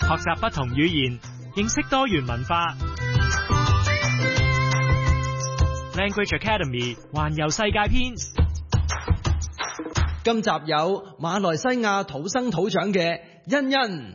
學習不同語言，認識多元文化。Language Academy 環遊世界篇。 今集有馬來西亞土生土長嘅欣欣。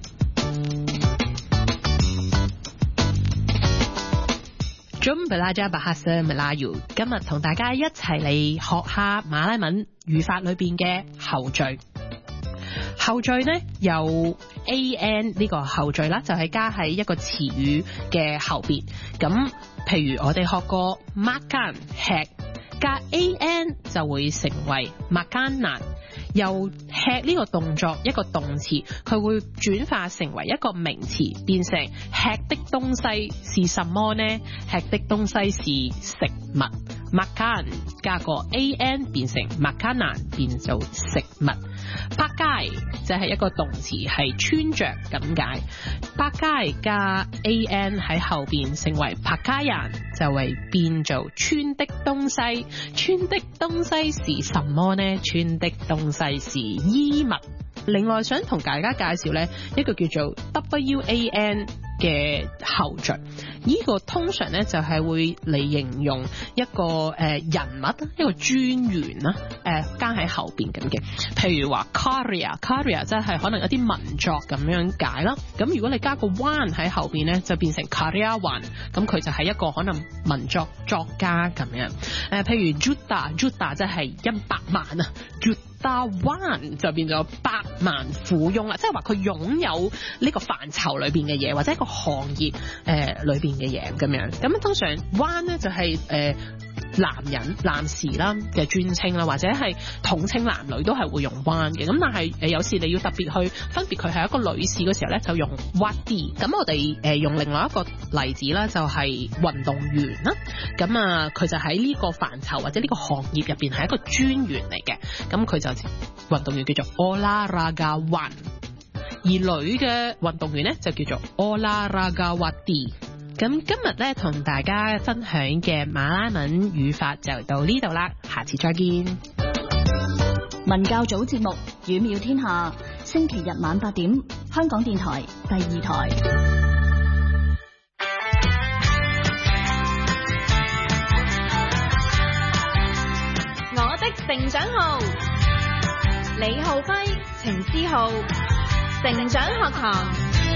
Jom belajar bahasa Melayu， 今日同大家一齊嚟學下馬來文語法裏邊嘅後綴。後綴呢有 an 呢個後綴啦，就係加喺一個詞語嘅後邊。咁譬如我哋學過 makan 吃，加 an 就會成為 makanan。由吃呢個動作一個動詞，佢會轉化成為一個名詞，變成吃的東西是什麼呢？吃的東西是食物。makan 加個 an 變成 makanan， 變做食物。pakai 就係一個動詞，係穿着咁解。pakai 加 an 喺後邊成為 pakaian， 就會變做穿的東西。穿的東西是什麼呢？穿的東西是衣物。另外想同大家介紹呢一個叫做 WAN 嘅後綴，呢個通常呢就係會嚟形容一個人物一個專員啦，加喺後邊咁嘅。譬如話 karya 即係可能一啲文作咁樣解啦。咁如果你加個 wan 喺後邊呢，就變成 karyawan， 咁佢就係一個可能文作作家咁樣。譬如 juta 即係100萬啊，jutawan 就變咗百萬富翁啦，即係話佢擁有呢個範疇裏邊嘅嘢，或者一個行業裏邊嘅嘢咁樣。咁通常 wan 咧就係男士啦嘅專稱啦，或者係統稱男女都係會用 wan 嘅。咁但係有時你要特別去分別佢係一個女士嘅時候咧，就用 wadi。咁我哋用另外一個例子啦，就係運動員啦。咁啊，佢就喺呢個範疇或者呢個行業入邊係一個專員嚟嘅。咁佢就運動員叫做 olahragawan， 而女嘅運動員咧就叫做 olahragawati。咁今日咧同大家分享嘅馬來文語法就到呢度啦，下次再見。 文教組節目語妙天下，星期日晚8點，香港電台第2台。 我的成長號，李浩輝、程思浩，成長學堂。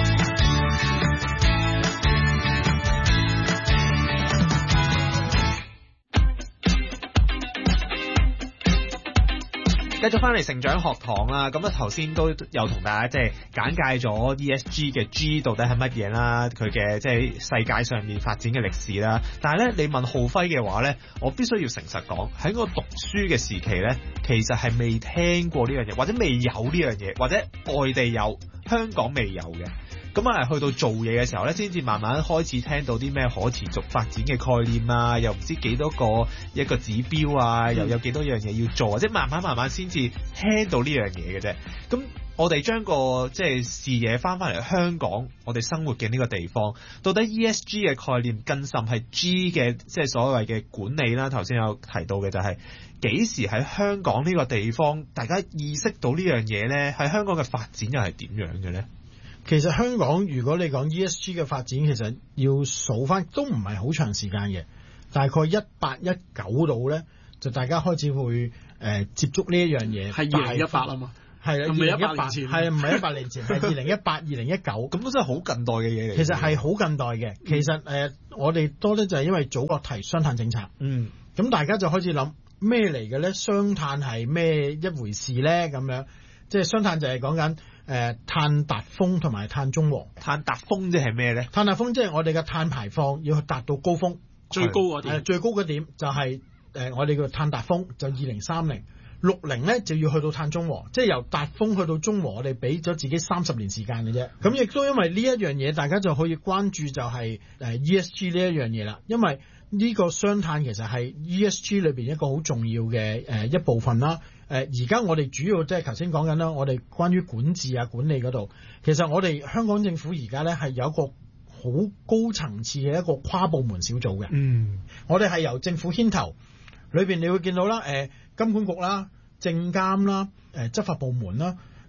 繼續翻嚟成長學堂啦，咁啊頭先都有同大家即係簡介咗 ESG 嘅 G 到底係乜嘢啦，佢嘅即係世界上面發展嘅歷史啦。但係咧，你問浩輝嘅話咧，我必須要誠實講，喺我讀書嘅時期咧，其實係未聽過呢樣嘢，或者未有呢樣嘢，或者外地有，香港未有嘅。咁啊，去到做嘢嘅時候咧，先至慢慢開始聽到啲咩可持續發展嘅概念啊，又唔知幾多個一個指標啊，又有幾多樣嘢要做啊，即係慢慢先至聽到呢樣嘢嘅啫。咁我哋將個即係視野翻嚟香港，我哋生活嘅呢個地方，到底 ESG 嘅概念更甚係 G 嘅即係所謂嘅管理啦。頭先有提到嘅就係幾時喺香港呢個地方，大家意識到呢樣嘢咧？喺香港嘅發展又係點樣嘅咧？ 其實香港如果你講 ESG 嘅發展，其實要數翻都唔係好長時間嘅，大概18、19度咧，就大家開始會接觸呢一樣嘢。係 2018啊嘛，係啊，2018年前， 係唔係18年前，係2018、2019，咁都真係好近代嘅嘢嚟。 其實係好近代嘅。其實我哋多咧就係因為祖國提雙碳政策，咁大家就開始諗咩嚟嘅咧？雙碳係咩一回事咧？咁樣即係雙碳就係講緊。碳達峰同埋碳中和。 碳達峰即係咩咧？ 碳達峰即係我哋嘅碳排放要達到高峰， 最高嗰點。 最高嗰點就係我哋嘅碳達峰就2030，60咧就要去到碳中和，即係由達峰去到中和，我哋俾咗自己30年時間嘅啫。咁亦都因為呢一樣嘢，大家就可以關注就係ESG 呢一樣嘢啦，因為呢個雙碳其實係 ESG 裏邊一個好重要嘅一部分啦。而家我哋主要即係頭先講緊啦，我哋關於管治啊管理嗰度，其實我哋香港政府而家咧係有一個好高層次嘅一個跨部門小組嘅。我哋係由政府牽頭，裏邊你會見到啦，金管局啦、證監啦、執法部門啦，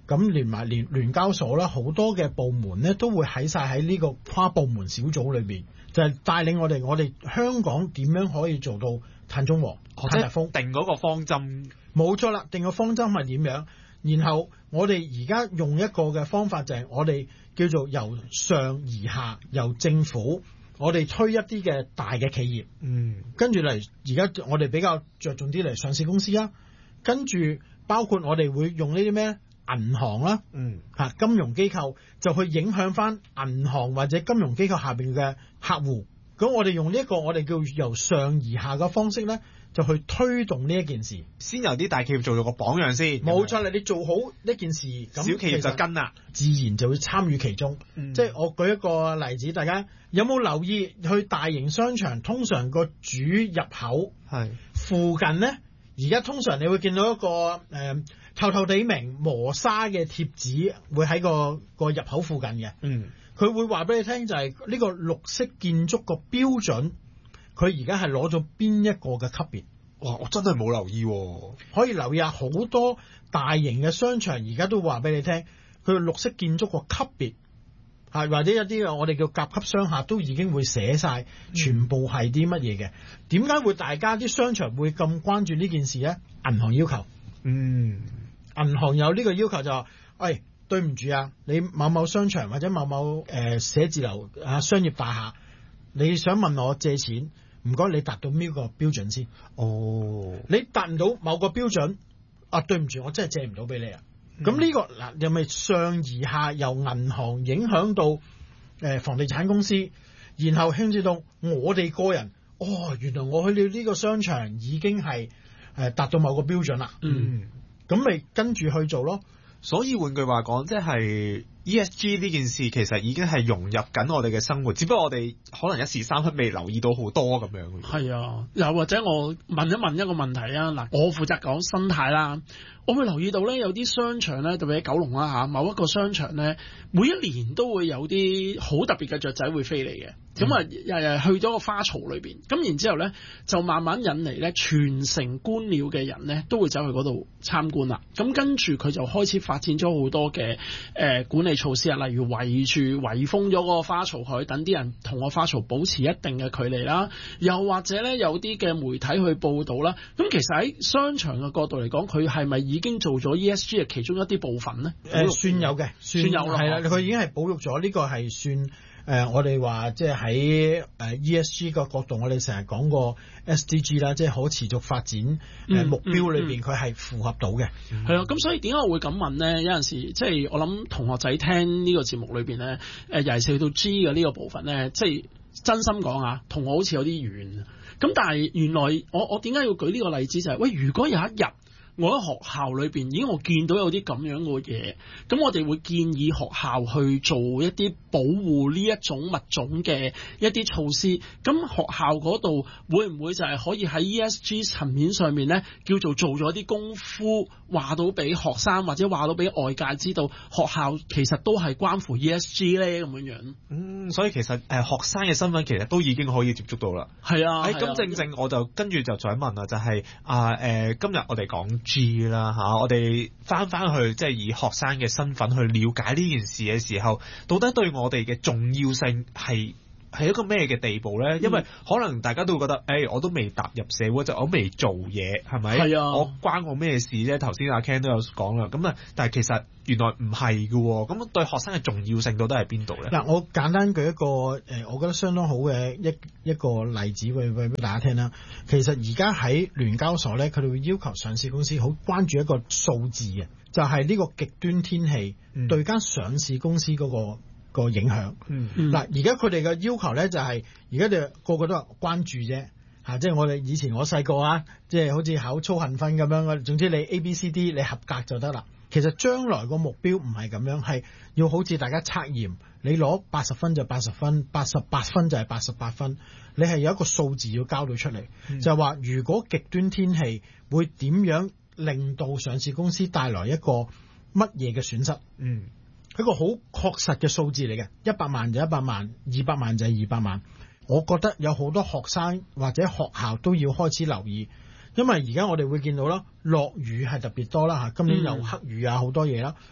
咁連埋聯交所啦，好多嘅部門咧都會喺晒喺呢個跨部門小組裏邊，就係帶領我哋香港點樣可以做到碳中和、碳達峰， 定嗰個方針。 冇錯啦，定個方針係點樣？然後我哋而家用一個嘅方法就係我哋叫做由上而下，由政府我哋推一啲嘅大嘅企業，跟住嚟而家我哋比較着重啲嚟上市公司啦，跟住包括我哋會用呢啲咩銀行啦，金融機構就去影響翻銀行或者金融機構下邊嘅客戶。咁我哋用呢一個我哋叫由上而下嘅方式咧，就去推動呢一件事。先由啲大企業做咗個榜樣先。 冇錯啦，你做好呢件事，咁小企業就跟啦， 自然就會參與其中。即係我舉一個例子，大家有冇留意去大型商場通常個主入口係附近咧？而家通常你會見到一個透透地明磨砂嘅貼紙會喺個入口附近嘅。佢會話俾你聽就係呢個綠色建築個標準，佢而家係攞咗邊一個嘅級別？ 哇！我真係冇留意喎。 可以留意下，好多大型嘅商場而家都話俾你聽，佢綠色建築個級別係或者一啲我哋叫甲級商廈都已經會寫晒，全部係啲乜嘢嘅？點解會大家啲商場會咁關注呢件事咧？銀行要求，銀行有呢個要求就話，喂。對唔住啊，你某某商場或者某某寫字樓商業大廈，你想問我借錢，唔該你達到邊個標準先？你達唔到某個標準，對唔住，我真係借唔到俾你啊。咁呢個嗱又咪上而下由銀行影響到房地產公司，然後牽涉到我哋個人。原來我去了呢個商場已經係達到某個標準啦。咁咪跟住去做咯。 所以換句話講，即係 ESG 呢件事其實已經係融入緊我哋嘅生活，只不過我哋可能一時三刻未留意到好多咁樣。 係啊，又或者我問一個問題啊，嗱，我負責講生態啦，我會留意到咧有啲商場咧，特別喺九龍啦嚇，某一個商場咧，每一年都會有啲好特別嘅雀仔會飛嚟嘅。咁啊，去咗個花槽裏邊，咁然之後咧就慢慢引嚟咧全城觀鳥嘅人咧都會走去嗰度參觀啦。咁跟住佢就開始發展咗好多嘅管理措施啊，例如圍封咗嗰個花槽佢，等啲人同個花槽保持一定嘅距離啦。又或者咧有啲嘅媒體去報導啦。咁其實喺商場嘅角度嚟講，佢係咪已經做咗 ESG 嘅其中一啲部分咧？ 算有嘅，算有係啦，佢已經係保育咗，呢個係算。我哋話即係喺ESG 個角度，我哋成日講過 SDG 啦，即係可持續發展目標裏邊，佢係符合到嘅。 係啊，咁所以點解我會咁問咧？有陣時即係我諗同學仔聽呢個節目裏邊咧，尤其是去到 G 嘅呢個部分咧，即係真心講啊，同我好似有啲遠。咁但係原來我點解要舉呢個例子就係，喂，如果有一日我喺學校裏邊，已經我見到有啲咁樣嘅嘢，咁我哋會建議學校去做一啲保護呢一種物種嘅一啲措施。咁學校嗰度會唔會就係可以喺 ESG 層面上面咧，叫做做咗啲功夫，話到俾學生或者話到俾外界知道，學校其實都係關乎 ESG 咧咁樣樣。 所以其實學生嘅身份其實都已經可以接觸到啦。 係啊， 咁正我就跟住就再問啦，就係今日我哋講G 啦嚇，我哋翻去即係以學生嘅身份去了解呢件事嘅時候，到底對我哋嘅重要性係一個咩嘅地步咧？因為可能大家都會覺得，我都未踏入社會，就我未做嘢，係咪？係啊，我關我咩事啫？頭先阿 Ken 都有講啦，咁啊，但係其實原來唔係㗎喎，咁對學生嘅重要性到底係邊度咧？ 嗱，我簡單舉一個我覺得相當好嘅一個例子俾大家聽啦。其實而家喺聯交所咧，佢哋會要求上市公司好關注一個數字嘅，就係呢個極端天氣對間上市公司嗰個影響。嗱，而家佢哋嘅要求咧就係，而家就個個都話關注啫，即係我哋以前我細個啊，即係好似考操行分咁樣，總之你 A、B、C、D 你合格就得啦。其實將來個目標唔係咁樣，係要好似大家測驗，你攞80分就80分，88分就係88分，你係有一個數字要交到出嚟，就係話如果極端天氣會點樣令到上市公司帶來一個乜嘢嘅損失？一個好確實嘅數字嚟嘅，100萬就100萬，200萬就係200萬。我覺得有好多學生或者學校都要開始留意，因為而家我哋會見到啦，落雨係特別多啦嚇，今年有黑雨啊，好多嘢啦。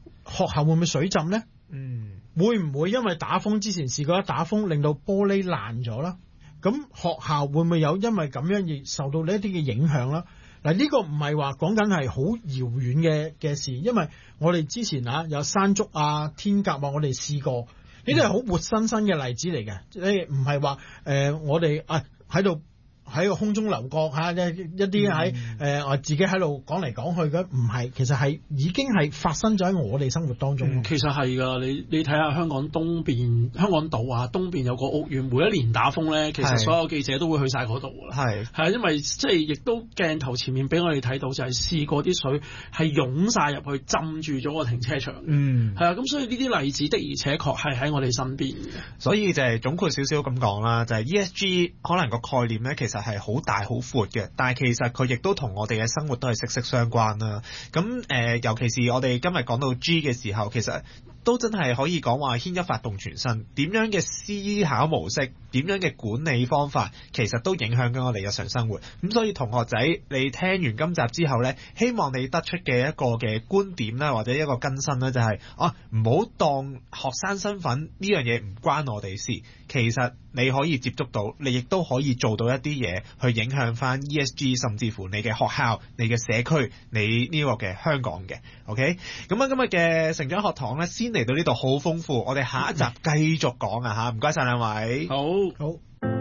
學校會唔會水浸咧？會唔會因為打風之前試過一打風令到玻璃爛咗啦？咁學校會唔會有因為咁樣而受到呢一啲嘅影響啦？嗱，呢個唔係話講緊係好遙遠嘅事，因為我哋之前有山竹啊、天鴿啊，我哋試過，呢啲係好活生生嘅例子嚟嘅，即係唔係話我哋喺度喺個空中樓閣嚇，一啲喺我自己喺度講嚟講去嘅，唔係，其實係已經係發生咗喺我哋生活當中。 其實係㗎，你睇下香港東邊香港島啊，東邊有個屋苑，每一年打風咧，其實所有記者都會去晒嗰度㗎啦。係因為即係亦都鏡頭前面俾我哋睇到，就係試過啲水係湧晒入去，浸住咗個停車場。係啊，咁所以呢啲例子的而且確係喺我哋身邊嘅。所以就係總括少少咁講啦，就係 ESG 可能個概念咧，其實係好大好闊嘅，但係其實佢亦都同我哋嘅生活都係息息相關啦。咁尤其是我哋今日講到 G 嘅時候，其實都真係可以講話牽一發動全身。點樣嘅思考模式，點樣嘅管理方法，其實都影響緊我哋日常生活。咁所以同學仔，你聽完今集之後呢，希望你得出嘅一個嘅觀點啦，或者一個更新呢，就係唔好當學生身份呢樣嘢唔關我哋事。其實你可以接觸到，你亦都可以做到一啲嘢去影響翻 ESG， 甚至乎你嘅學校、你嘅社區、你呢個嘅香港嘅。OK， 咁今日嘅成長學堂呢，先嚟到呢度好豐富，我哋下一集繼續講啊嚇，唔該晒兩位。好。